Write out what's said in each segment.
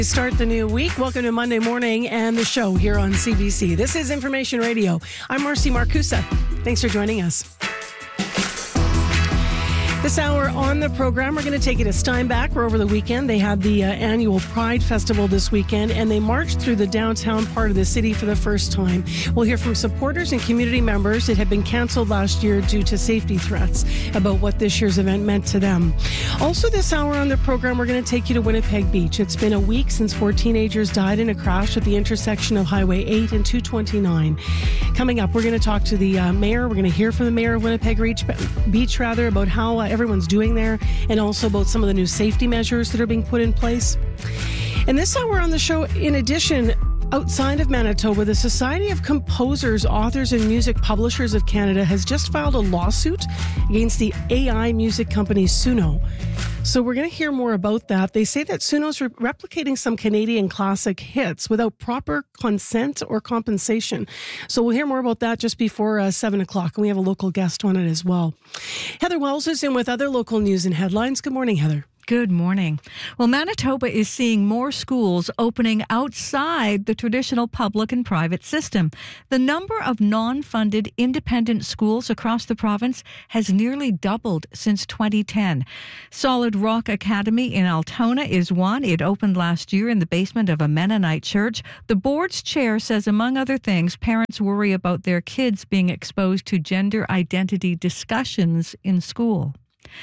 Start the new week. Welcome to Monday morning and the show here on CBC. This is Information Radio. I'm Marcy Marcusa. Thanks for joining us. This hour on the program, we're going to take you to Steinbach, where over the weekend they had the annual Pride Festival this weekend, and they marched through the downtown part of the city for the first time. We'll hear from supporters and community members. It had been canceled last year due to safety threats about what this year's event meant to them. Also this hour on the program, we're going to take you to Winnipeg Beach. It's been a week since 4 teenagers died in a crash at the intersection of Highway 8 and 229. Coming up, we're going to talk to the mayor. We're going to hear from the mayor of Winnipeg Beach about how everyone's doing there, and also about some of the new safety measures that are being put in place. And this hour on the show, in addition, outside of Manitoba, the Society of Composers, Authors and Music Publishers of Canada has just filed a lawsuit against the AI music company Suno. So we're going to hear more about that. They say that Suno's replicating some Canadian classic hits without proper consent or compensation. So we'll hear more about that just before 7 o'clock, and we have a local guest on it as well. Heather Wells is in with other local news and headlines. Good morning, Heather. Good morning. Well, Manitoba is seeing more schools opening outside the traditional public and private system. The number of non-funded independent schools across the province has nearly doubled since 2010. Solid Rock Academy in Altona is one. It opened last year in the basement of a Mennonite church. The board's chair says, among other things, parents worry about their kids being exposed to gender identity discussions in school.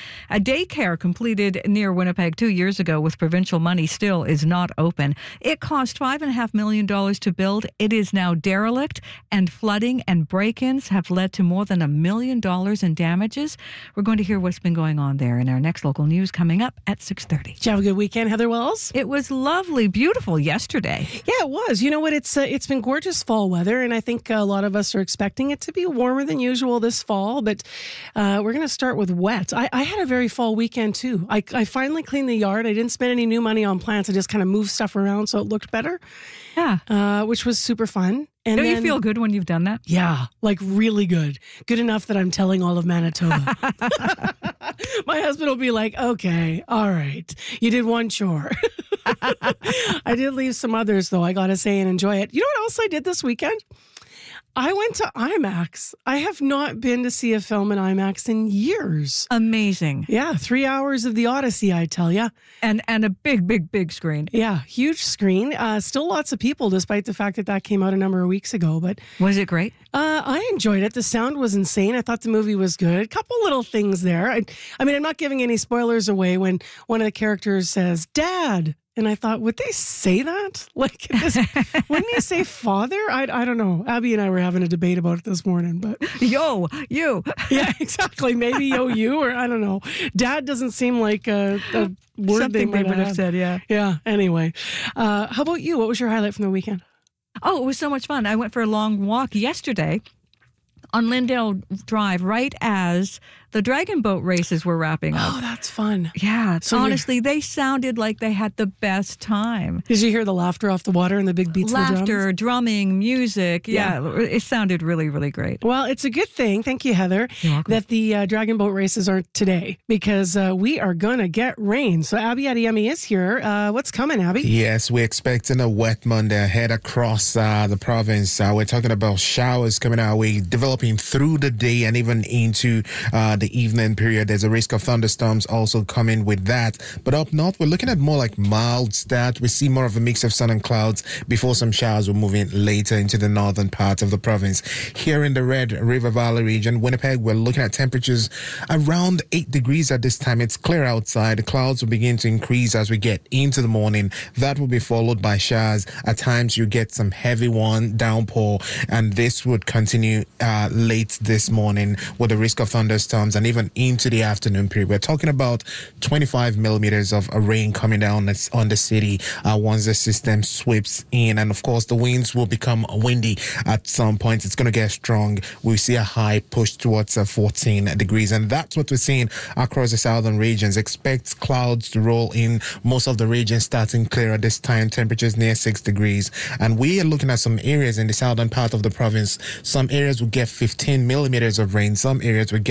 A daycare completed near Winnipeg 2 years ago with provincial money still is not open. It cost $5.5 million to build. It is now derelict, and flooding and break-ins have led to more than $1 million in damages. We're going to hear what's been going on there in our next local news coming up at 6:30. Did you have a good weekend, Heather Wells? It was lovely, beautiful yesterday. Yeah, it was. You know what? It's been gorgeous fall weather, and I think a lot of us are expecting it to be warmer than usual this fall, but we're going to start with wet. I had a very fall weekend too. I finally cleaned the yard. I didn't spend any new money on plants. I just kind of moved stuff around so it looked better. Yeah. Which was super fun. And Don't you feel good when you've done that? Yeah, like really good. Good enough that I'm telling all of Manitoba. My husband will be like, okay, all right. You did one chore. I did leave some others though, I got to say, and enjoy it. You know what else I did this weekend? I went to IMAX. I have not been to see a film in IMAX in years. Amazing. Yeah, 3 hours of the Odyssey, I tell you. And a big screen. Yeah, huge screen. Still lots of people, despite the fact that came out a number of weeks ago. But was it great? I enjoyed it. The sound was insane. I thought the movie was good. A couple little things there. I mean, I'm not giving any spoilers away when one of the characters says, "Dad." And I thought, would they say that? Like, wouldn't he say father? I don't know. Abby and I were having a debate about it this morning. But yo, you. Yeah, exactly. Maybe yo, you, or I don't know. Dad doesn't seem like a word something they would have said, yeah. Yeah, anyway. How about you? What was your highlight from the weekend? Oh, it was so much fun. I went for a long walk yesterday on Lyndale Drive right as the Dragon Boat races were wrapping up. Oh, that's fun. Yeah. So honestly, they sounded like they had the best time. Did you hear the laughter off the water and the big beats of the drums? Laughter, drumming, music. Yeah. It sounded really, really great. Well, it's a good thing, thank you, Heather, that the Dragon Boat races aren't today, because we are going to get rain. So Abby Adiyemi is here. What's coming, Abby? Yes, we're expecting a wet Monday ahead across the province. We're talking about showers coming our way, developing through the day and even into the evening period. There's a risk of thunderstorms also coming with that. But up north, we're looking at more like mild start. We see more of a mix of sun and clouds before some showers will move in later into the northern part of the province. Here in the Red River Valley region, Winnipeg, we're looking at temperatures around 8 degrees at this time. It's clear outside. The clouds will begin to increase as we get into the morning. That will be followed by showers. At times, you get some heavy downpour, and this would continue late this morning with the risk of thunderstorms and even into the afternoon period. We're talking about 25 millimeters of rain coming down on the city once the system sweeps in. And of course, the winds will become windy at some point. It's going to get strong. We see a high push towards 14 degrees. And that's what we're seeing across the southern regions. Expect clouds to roll in most of the region starting clear at this time. Temperatures near 6 degrees. And we are looking at some areas in the southern part of the province. Some areas will get 15 millimeters of rain. Some areas will get up to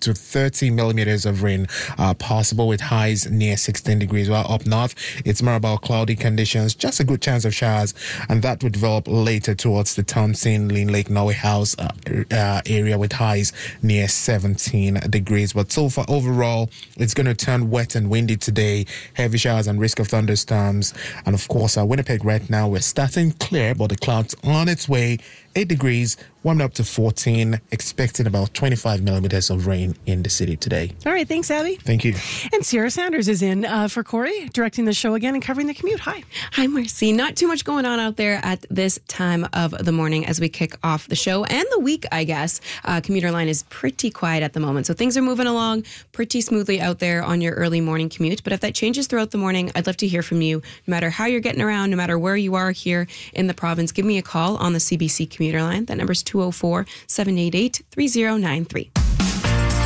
to 30 millimeters of rain possible with highs near 16 degrees. While up north, it's more about cloudy conditions, just a good chance of showers, and that would develop later towards the Thompson, Lynn Lake, Norway House area with highs near 17 degrees. But so far, overall, it's going to turn wet and windy today, heavy showers and risk of thunderstorms. And of course, Winnipeg right now, we're starting clear, but the clouds on its way, 8 degrees, warming up to 14, expecting about 25 millimeters of rain in the city today. All right, thanks, Abby. Thank you. And Sierra Sanders is in for Corey, directing the show again and covering the commute. Hi. Hi, Marcy. Not too much going on out there at this time of the morning as we kick off the show and the week, I guess. Commuter line is pretty quiet at the moment, so things are moving along pretty smoothly out there on your early morning commute. But if that changes throughout the morning, I'd love to hear from you. No matter how you're getting around, no matter where you are here in the province, give me a call on the CBC commuter line. That number's 204-788-3093.